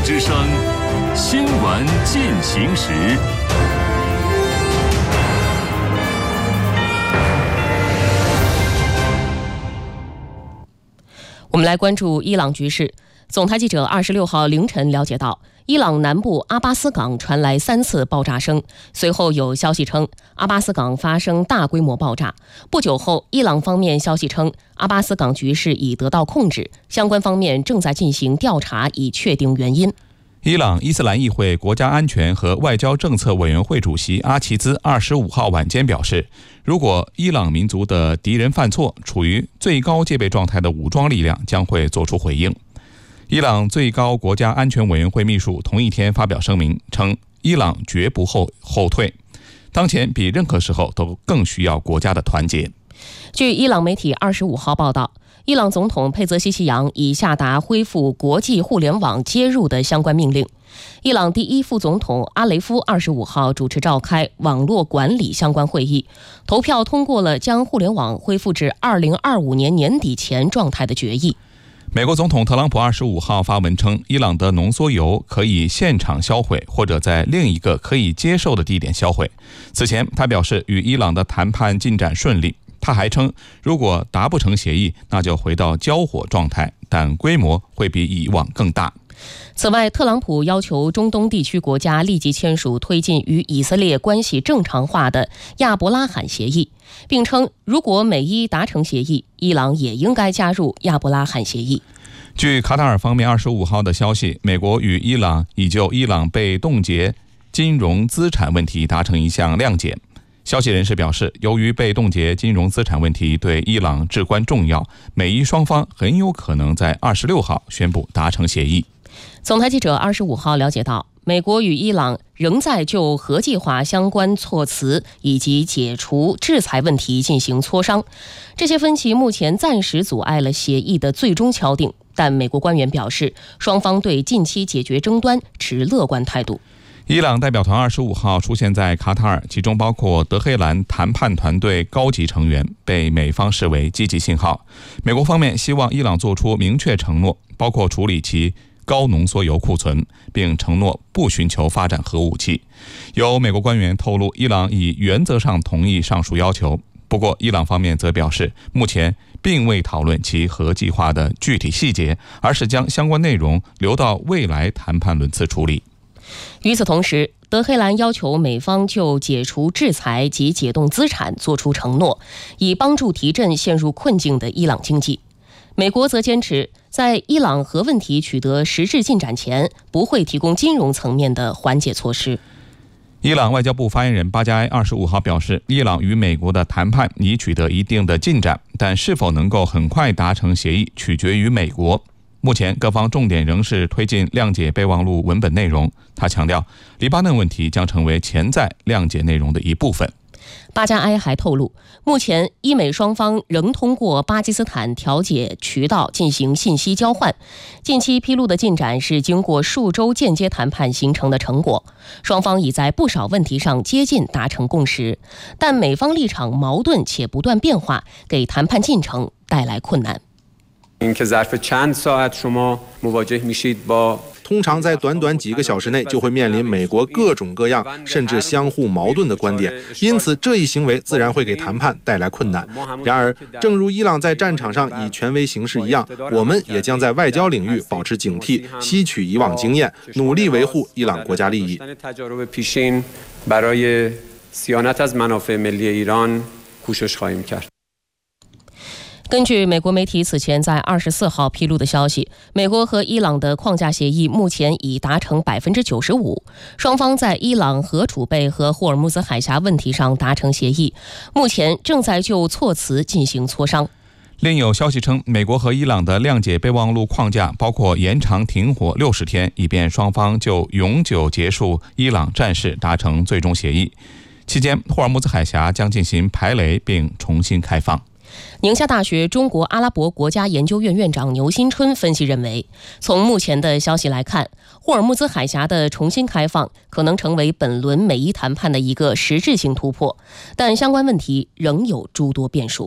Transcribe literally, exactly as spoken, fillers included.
之声，新闻进行时。 我们来关注伊朗局势。总台记者二十六号凌晨了解到，伊朗南部阿巴斯港传来三次爆炸声，随后有消息称阿巴斯港发生大规模爆炸。不久后，伊朗方面消息称阿巴斯港局势已得到控制，相关方面正在进行调查以确定原因。 伊朗伊斯兰议会国家安全和外交政策委员会主席阿齐兹二十五号晚间表示，如果伊朗民族的敌人犯错，处于最高戒备状态的武装力量将会作出回应。伊朗最高国家安全委员会秘书同一天发表声明称，伊朗绝不后后退，当前比任何时候都更需要国家的团结。 据伊朗媒体二十五号报道，伊朗总统佩泽西奇扬已下达恢复国际互联网接入的相关命令。伊朗第一副总统阿雷夫二十五号主持召开网络管理相关会议，投票通过了将互联网恢复至二零二五年年底前状态的决议。 美国总统特朗普二十五号发文称，伊朗的浓缩铀可以现场销毁，或者在另一个可以接受的地点销毁。此前，他表示与伊朗的谈判进展顺利。他还称，如果达不成协议，那就回到交火状态，但规模会比以往更大。 此外，特朗普要求中东地区国家立即签署推进与以色列关系正常化的亚伯拉罕协议，并称如果美伊达成协议，伊朗也应该加入亚伯拉罕协议。 据卡塔尔方面二十五号的消息，美国与伊朗已就伊朗被冻结金融资产问题达成一项谅解。消息人士表示，由于被冻结金融资产问题对伊朗至关重要，美伊双方很有可能在二十六号宣布达成协议。 总台记者二十五号了解到，美国与伊朗仍在就核计划相关措辞以及解除制裁问题进行磋商，这些分歧目前暂时阻碍了协议的最终敲定，但美国官员表示，双方对近期解决争端持乐观态度。 伊朗代表团二十五号出现在卡塔尔，其中包括德黑兰谈判团队高级成员，被美方视为积极信号。美国方面希望伊朗做出明确承诺，包括处理其高浓缩铀库存，并承诺不寻求发展核武器。有美国官员透露，伊朗已原则上同意上述要求，不过伊朗方面则表示，目前并未讨论其核计划的具体细节，而是将相关内容留到未来谈判轮次处理。 与此同时，德黑兰要求美方就解除制裁及解冻资产作出承诺，以帮助提振陷入困境的伊朗经济。美国则坚持，在伊朗核问题取得实质进展前，不会提供金融层面的缓解措施。 伊朗外交部发言人巴加埃二十五号表示，伊朗与美国的谈判已取得一定的进展，但是否能够很快达成协议，取决于美国。目前各方重点仍是推进谅解备忘录文本内容。他强调，黎巴嫩问题将成为潜在谅解内容的一部分。 巴加埃还透露，目前伊美双方仍通过巴基斯坦调解渠道进行信息交换。近期披露的进展是经过数周间接谈判形成的成果，双方已在不少问题上接近达成共识，但美方立场矛盾且不断变化，给谈判进程带来困难。 通常在短短几个小时内就会面临美国各种各样甚至相互矛盾的观点，因此这一行为自然会给谈判带来困难。然而，正如伊朗在战场上以权威行事一样，我们也将在外交领域保持警惕，吸取以往经验，努力维护伊朗国家利益。 根据美国媒体此前在二十四号披露的消息，美国和伊朗的框架协议目前已达成百分之九十五，双方在伊朗核储备和霍尔木兹海峡问题上达成协议，目前正在就措辞进行磋商。 另有消息称，美国和伊朗的谅解备忘录框架包括延长停火六十天，以便双方就永久结束伊朗战事达成最终协议。期间，霍尔木兹海峡将进行排雷并重新开放。 宁夏大学中国阿拉伯国家研究院院长牛新春分析认为，从目前的消息来看，霍尔木兹海峡的重新开放可能成为本轮美伊谈判的一个实质性突破，但相关问题仍有诸多变数。